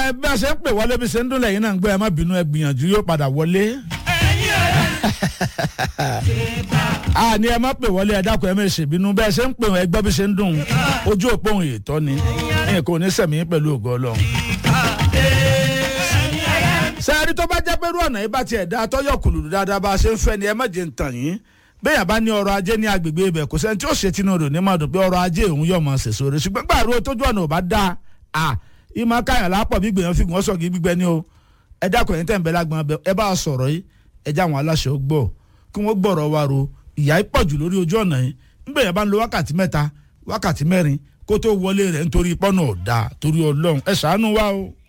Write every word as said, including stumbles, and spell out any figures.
ẹ bí a ṣe ń pè wọlé bí ṣe ń dún lẹ́yìn náà ń gbé ẹ má bínú ẹ gbìyànjú yóò padà wọlé. a ní ẹ má pè wọlé ẹ dákun ẹ má ṣe bínú bẹ́ẹ̀ ṣe ń pè wọn ẹ gbọ́ bí ṣe ń dùn ojú òpó òun ètò ni ẹ kò ní sẹ̀mí pẹ̀lú ògo Ọlọ́run. sẹ́ẹ̀rí tó bá jẹ́ pé irú ọ̀nà yìí bá tiẹ̀ dá tọ́yọ̀ kùlùdù dáadáa bá a ṣe ń fẹ́ ni ẹ má jẹ́ ń tàn yín bẹ́ẹ̀ bá ní ọrọ̀ ajé ní agbègbè ibẹ̀ kò sẹ́ni tí ó ṣe tinú rò ní máa dùn pé ọrọ̀ ajé òun yọ̀ máa ṣèṣò rẹ̀ ṣùgbọ́n gbàrú tójú ọ̀nà ò bá dáa à ìmọ̀ káyàn lápọ̀ bí gbèyàn fìgbọ́n sọ̀gì gbígbẹ́ ni o ẹ dákun ẹ̀yin tẹ̀ ń bẹ lágbọ̀n abẹ ẹ bá a sọ̀rọ̀ yìí ẹ já àwọn aláṣẹ ó gbọ́ kí wọ́n gbọ́rọ̀ wa ro ìyà pọ̀ jù lórí ojú ọ̀nà yìí ńgbẹ̀ yẹn bá ń lo wákàtí mẹ́ta wákàtí mẹ́rin kó tó wọlé rẹ̀ nítorí pọ́nà ọ̀dà torí Ọlọ́run ẹ ṣàánú wa o.